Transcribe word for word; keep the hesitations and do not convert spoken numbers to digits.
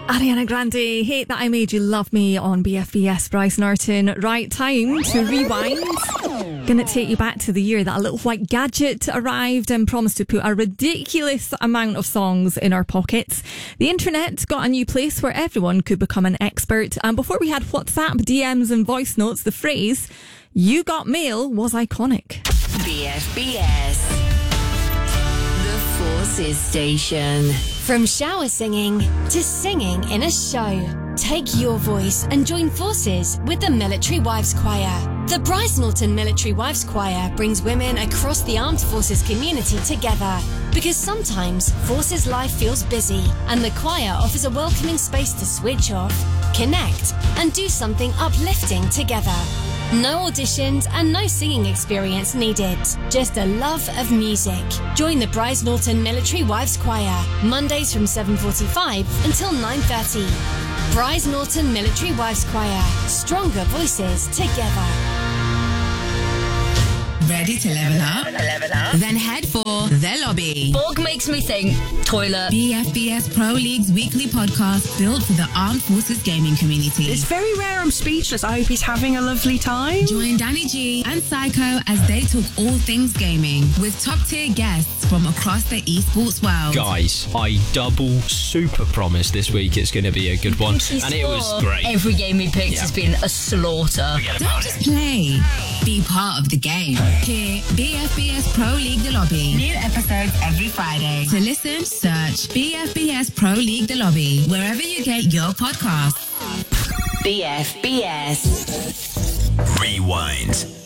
Ariana Grande, Hate That I Made You Love Me on B F B S. Bryce Norton. Right, time to rewind. Gonna take you back to the year that a little white gadget arrived and promised to put a ridiculous amount of songs in our pockets. The internet got a new place where everyone could become an expert. And before we had WhatsApp, D Ms and voice notes, the phrase, "You got mail" was iconic. B F B S. The Forces Station. From shower singing to singing in a show, take your voice and join forces with the Military Wives Choir. The Bryce Norton Military Wives Choir brings women across the armed forces community together because sometimes forces life feels busy and the choir offers a welcoming space to switch off, connect and do something uplifting together. No auditions and no singing experience needed. Just a love of music. Join the Bryce Norton Military Wives Choir. Mondays from seven forty-five until nine thirty. Bryce Norton Military Wives Choir. Stronger voices together. Ready to level up? Level up. Then head for The Lobby. Borg makes me think toilet. B F B S Pro League's weekly podcast built for the Armed Forces gaming community. It's very rare I'm speechless. I hope he's having a lovely time. Join Danny G and Psycho as they talk all things gaming with top-tier guests from across the esports world. Guys, I double super promise this week it's going to be a good one. And it was great. Every game he picks Yeah. has been a slaughter. Don't just play. Be part of the game. Here, B F B S Pro League The Lobby. New episodes every Friday. To listen, search B F B S Pro League The Lobby wherever you get your podcasts. B F B S. Rewind.